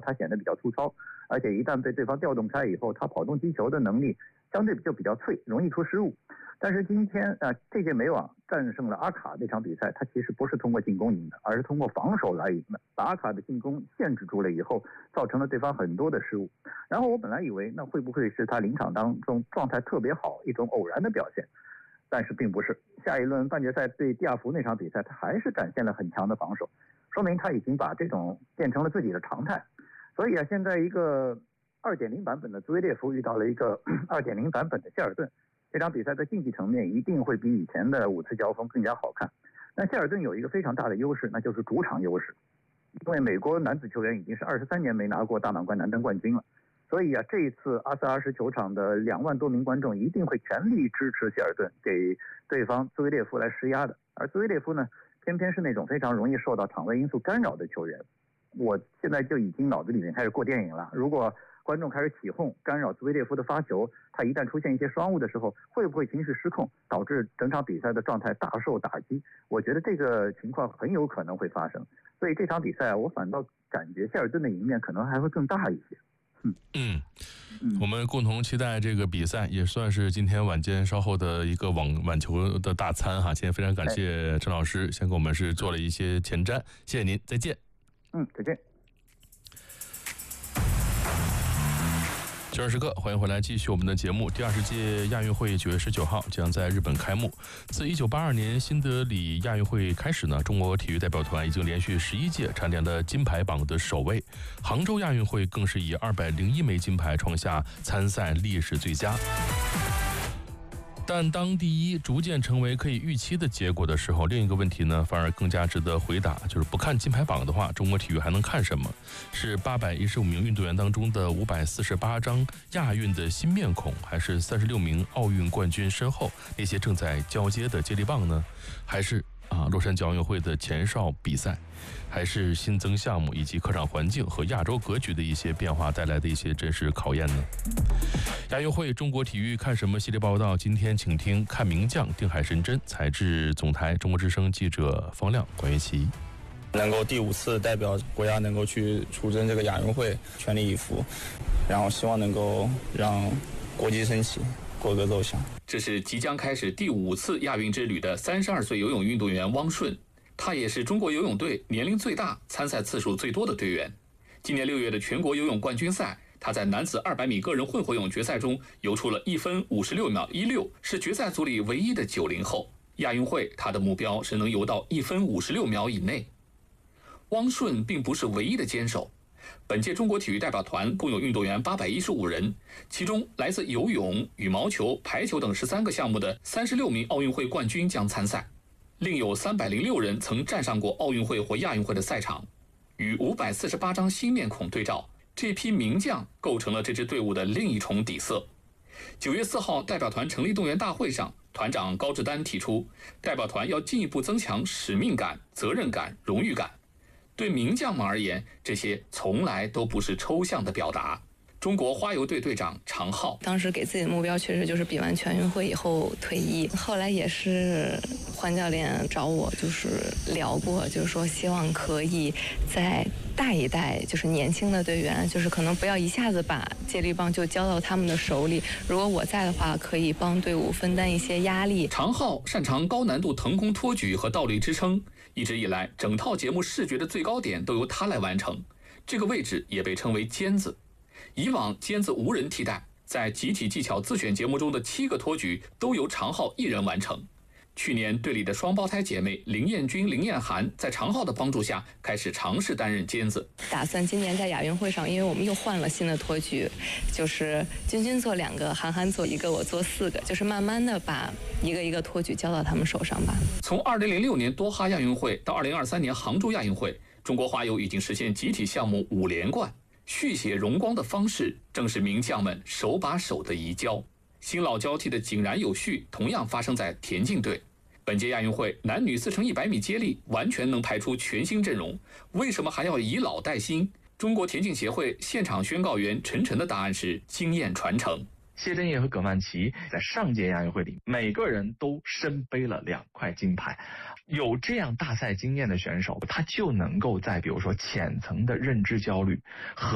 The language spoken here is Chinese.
它显得比较粗糙，而且一旦被对方调动开以后，它跑动击球的能力相对就比较脆，容易出失误。但是今天这届美网战胜了阿卡这场比赛，它其实不是通过进攻赢的，而是通过防守来赢的，把阿卡的进攻限制住了以后，造成了对方很多的失误。然后我本来以为那会不会是他临场当中状态特别好，一种偶然的表现，但是并不是。下一轮半决赛对蒂亚福那场比赛，他还是展现了很强的防守，说明他已经把这种变成了自己的常态。所以现在一个 2.0 版本的兹维列夫遇到了一个 2.0 版本的谢尔顿，这场比赛在竞技层面一定会比以前的5次交锋更加好看。那谢尔顿有一个非常大的优势，那就是主场优势，因为美国男子球员已经是23年没拿过大满贯男单冠军了，所以这一次阿塞阿什球场的2万多名观众一定会全力支持谢尔顿，给对方兹维列夫来施压的。而兹维列夫呢，偏偏是那种非常容易受到场外因素干扰的球员。我现在就已经脑子里面开始过电影了，如果观众开始起哄干扰兹维列夫的发球，他一旦出现一些双误的时候，会不会情绪失控，导致整场比赛的状态大受打击？我觉得这个情况很有可能会发生。所以这场比赛我反倒感觉谢尔顿的赢面可能还会更大一些。 我们共同期待这个比赛，也算是今天晚间稍后的一个晚球的大餐哈。今天非常感谢陈老师，先给我们是做了一些前瞻，谢谢您，再见。 再见。 12时刻，欢迎回来，继续我们的节目。第20届亚运会9月19号将在日本开幕。自1982年新德里亚运会开始呢，中国体育代表团已经连续11届蝉联了金牌榜的首位。杭州亚运会更是以201枚金牌创下参赛历史最佳。但当第一逐渐成为可以预期的结果的时候，另一个问题呢，反而更加值得回答，就是不看金牌榜的话，中国体育还能看什么？是815名运动员当中的548张亚运的新面孔，还是36名奥运冠军身后那些正在交接的接力棒呢？还是洛杉矶奥运会的前哨比赛，还是新增项目以及客场环境和亚洲格局的一些变化带来的一些真实考验呢？亚运会中国体育看什么系列报道，今天请听看名将定海神针，采自总台中国之声记者方亮、关于其能够第5次代表国家能够去出征这个亚运会，全力以赴，然后希望能够让国旗升起，国歌奏响。 这是即将开始第5次亚运之旅的32岁游泳运动员汪顺，他也是中国游泳队年龄最大、参赛次数最多的队员。今年6月的全国游泳冠军赛，他在男子200米个人混合泳决赛中游出了1分56秒16，是决赛组里唯一的90后。亚运会他的目标是能游到1分56秒以内。汪顺并不是唯一的坚守，本届中国体育代表团共有运动员815人，其中来自游泳、羽毛球、排球等13个项目的36名奥运会冠军将参赛，另有306人曾站上过奥运会或亚运会的赛场。与548张新面孔对照，这批名将构成了这支队伍的另一重底色。9月4号代表团成立动员大会上，团长高志丹提出，代表团要进一步增强使命感、责任感、荣誉感。对名将们而言，这些从来都不是抽象的表达。中国花游队队长常浩当时给自己的目标确实就是比完全运会以后退役，后来也是黄教练找我就是聊过，就是说希望可以再带一带就是年轻的队员，就是可能不要一下子把接力棒就交到他们的手里，如果我在的话可以帮队伍分担一些压力。 常浩擅长高难度腾空托举和倒立支撑，一直以来整套节目视觉的最高点都由他来完成，这个位置也被称为尖子。以往尖子无人替代，在集体技巧自选节目中的7个托举都由常浩一人完成。去年队里的双胞胎姐妹林彦君、林彦涵在常浩的帮助下开始尝试担任尖子。 打算今年在亚运会上，因为我们又换了新的托举，就是君做2个，涵做1个，我做4个，就是慢慢的把一个一个托举交到他们手上吧。 从2006年多哈亚运会到2023年杭州亚运会，中国花游已经实现集体项目5连冠。续写荣光的方式，正是名将们手把手的移交。新老交替的井然有序，同样发生在田径队。本届亚运会男女4×100米接力完全能排出全新阵容，为什么还要以老带新？中国田径协会现场宣告员陈晨的答案是经验传承。 谢震业和葛曼棋在上届亚运会里，每个人都身背了2块金牌。有这样大赛经验的选手，他就能够在比如说浅层的认知焦虑和